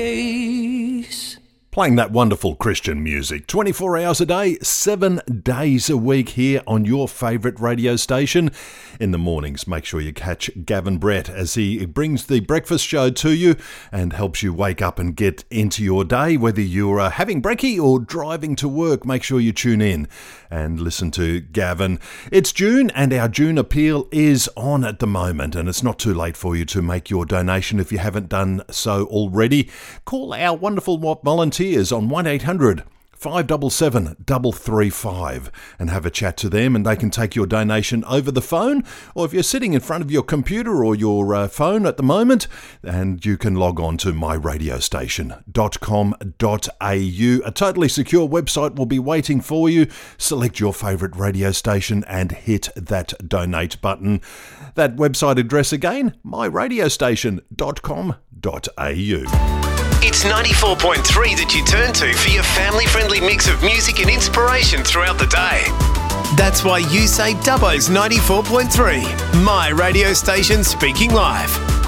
Playing that wonderful Christian music 24 hours a day, 7 days a week here on your favourite radio station. In the mornings, make sure you catch Gavin Brett as he brings the breakfast show to you and helps you wake up and get into your day. Whether you're having brekkie or driving to work, make sure you tune in and listen to Gavin. It's June and our June appeal is on at the moment, and it's not too late for you to make your donation if you haven't done so already. Call our wonderful volunteers on 1800 577 335 and have a chat to them, and they can take your donation over the phone, or if you're sitting in front of your computer or your phone at the moment, and you can log on to myradiostation.com.au. A totally secure website will be waiting for you. Select your favourite radio station and hit that donate button. That website address again, myradiostation.com.au. It's 94.3 that you turn to for your family-friendly mix of music and inspiration throughout the day. That's why you say Dubbo's 94.3, my radio station speaking live.